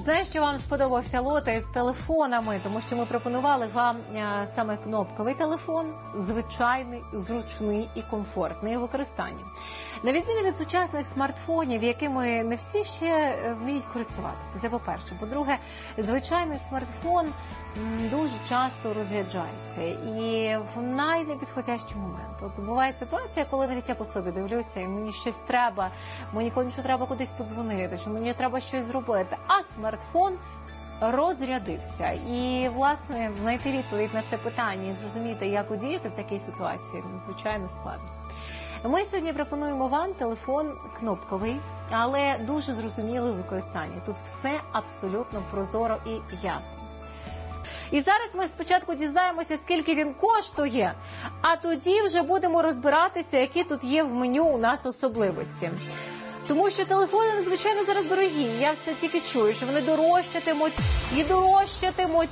Знаю, що вам сподобався лот із телефонами, тому що ми пропонували вам саме кнопковий телефон, звичайний, зручний і комфортний у використанні. На відміну від сучасних смартфонів, якими не всі ще вміють користуватися, це по-перше. По-друге, звичайний смартфон дуже часто розряджається і в найнепідходящий момент. От буває ситуація, коли навіть я по собі дивлюся, і мені щось треба, мені нічого треба кудись подзвонити, що мені треба щось зробити, а смартфон розрядився. І, власне, знайти відповідь на це питання і зрозуміти, як удіяти в такій ситуації, надзвичайно складно. Ми сьогодні пропонуємо вам телефон кнопковий, але дуже зрозумілий у використанні. Тут все абсолютно прозоро і ясно. І зараз ми спочатку дізнаємося, скільки він коштує, а тоді вже будемо розбиратися, які тут є в меню у нас особливості. Тому що телефони, звичайно, зараз дорогі. Я все тільки чую, що вони дорожчатимуть і дорожчатимуть.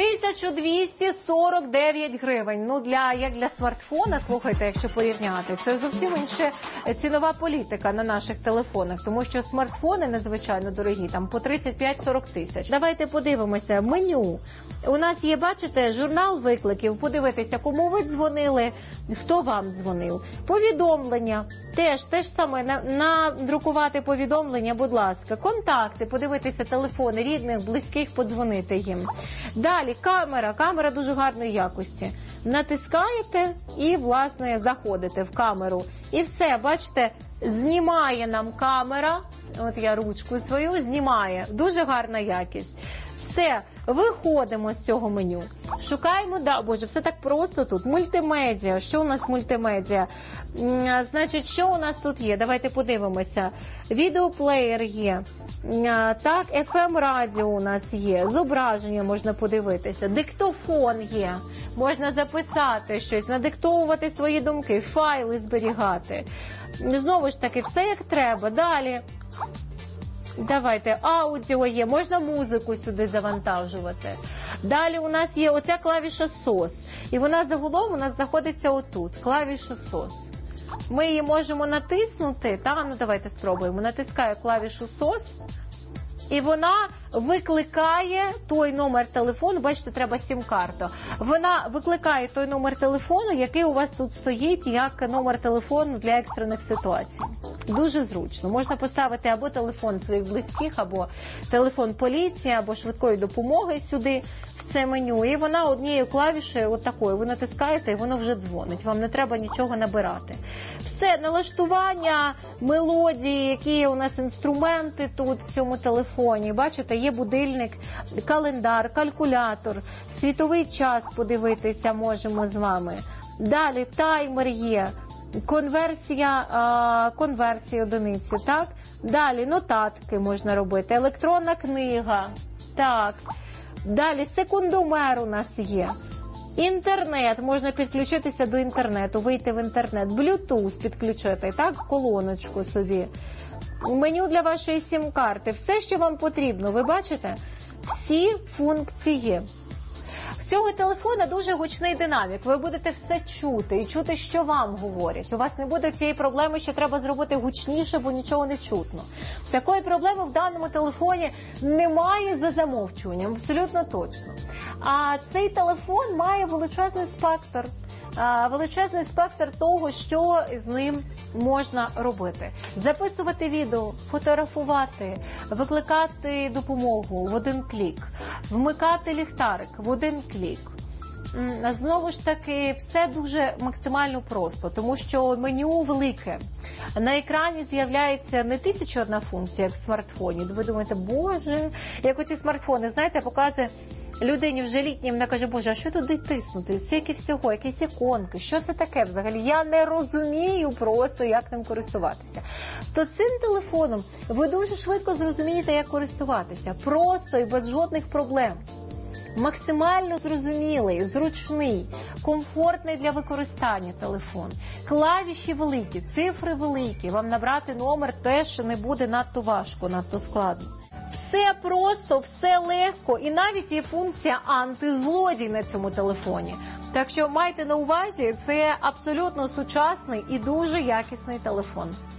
1249 гривень. Ну, як для смартфона, слухайте, якщо порівняти, це зовсім інша цінова політика на наших телефонах. Тому що смартфони надзвичайно дорогі, там по 35-40 тисяч. Давайте подивимося. Меню. У нас є, бачите, журнал викликів. Подивитися, кому ви дзвонили, хто вам дзвонив. Повідомлення. Теж саме надрукувати повідомлення, будь ласка. Контакти, подивитися телефони рідних, близьких, подзвонити їм. Далі камера. Камера дуже гарної якості. Натискаєте і, власне, заходите в камеру. І все, бачите, знімає нам камера. От я ручку свою знімає. Дуже гарна якість. Все, виходимо з цього меню. Шукаємо, боже, все так просто тут. Мультимедіа. Що у нас мультимедіа? Значить, що у нас тут є? Давайте подивимося. Відеоплеєр є. Так, FM-радіо у нас є. Зображення можна подивитися. Диктофон є. Можна записати щось, надиктовувати свої думки, файли зберігати. Знову ж таки, все як треба. Далі. Давайте, аудіо є, можна музику сюди завантажувати. Далі у нас є оця клавіша SOS. І вона загалом у нас знаходиться отут, клавіша SOS. Ми її можемо натиснути, ну давайте спробуємо. Натискаю клавішу SOS. І вона викликає той номер телефону, бачите, треба сім-карту. Вона викликає той номер телефону, який у вас тут стоїть, як номер телефону для екстрених ситуацій. Дуже зручно. Можна поставити або телефон своїх близьких, або телефон поліції, або швидкої допомоги сюди, в це меню. І вона однією клавішею, отакою, ви натискаєте, і воно вже дзвонить. Вам не треба нічого набирати. Все, налаштування, мелодії, які у нас інструменти тут в цьому телефоні. Бачите, є будильник, календар, калькулятор, світовий час подивитися можемо з вами. Далі таймер є. Конверсія одиниці, так? Далі нотатки можна робити, електронна книга, так. Далі секундомер у нас є. Інтернет, можна підключитися до інтернету, вийти в інтернет, Bluetooth підключити, так, колоночку собі. Меню для вашої сім-карти, все, що вам потрібно, ви бачите? Всі функції є. В цього телефона дуже гучний динамік, ви будете все чути і чути, що вам говорять. У вас не буде цієї проблеми, що треба зробити гучніше, бо нічого не чутно. Такої проблеми в даному телефоні немає за замовчуванням, абсолютно точно. А цей телефон має величезний спектр того, що з ним можна робити. Записувати відео, фотографувати, викликати допомогу в один клік, вмикати ліхтарик в один клік. Знову ж таки, все дуже максимально просто, тому що меню велике. На екрані з'являється не 1001 функція, як в смартфоні. Ви думаєте, боже, як оці смартфони, знаєте, показує людині вже літній, вона каже, боже, а що туди тиснути? Скільки всього, якісь іконки, що це таке взагалі? Я не розумію просто, як ним користуватися. То цим телефоном ви дуже швидко зрозумієте, як користуватися. Просто і без жодних проблем. Максимально зрозумілий, зручний, комфортний для використання телефон. Клавіші великі, цифри великі. Вам набрати номер теж не буде надто важко, надто складно. Все просто, все легко, і навіть є функція антизлодій на цьому телефоні. Так що майте на увазі, це абсолютно сучасний і дуже якісний телефон.